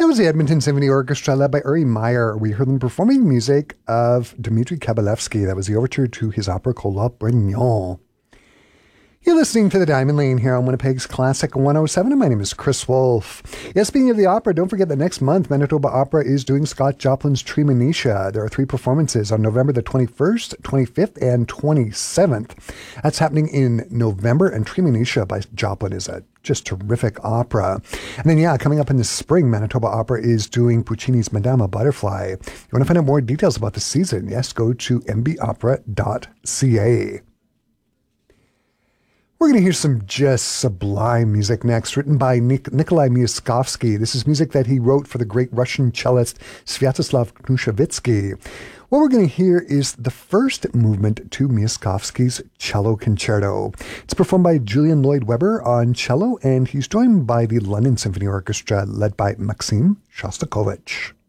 That was the Edmonton Symphony Orchestra led by Uri Meyer. We heard them performing music of Dmitri Kabalevsky. That was the overture to his opera called La Brignon. You're listening to The Diamond Lane here on Winnipeg's Classic 107, and my name is Chris Wolf. Yes, speaking of the opera, don't forget that next month, Manitoba Opera is doing Scott Joplin's Treemonisha. There are 3 performances on November the 21st, 25th, and 27th. That's happening in November, and Treemonisha by Joplin is a just terrific opera. And then, coming up in the spring, Manitoba Opera is doing Puccini's Madama Butterfly. If you want to find out more details about the season, yes, go to mbopera.ca. We're going to hear some just sublime music next, written by Nikolai Myaskovsky. This is music that he wrote for the great Russian cellist Sviatoslav Knushevitsky. What we're going to hear is the first movement to Myaskovsky's Cello Concerto. It's performed by Julian Lloyd Webber on cello, and he's joined by the London Symphony Orchestra, led by Maxim Shostakovich.